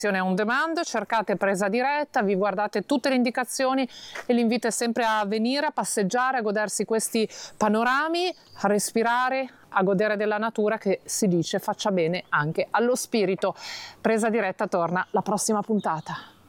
On demand, cercate Presa Diretta, vi guardate tutte le indicazioni e l'invito è sempre a venire a passeggiare, a godersi questi panorami, a respirare, a godere della natura che si dice faccia bene anche allo spirito. Presa Diretta torna la prossima puntata.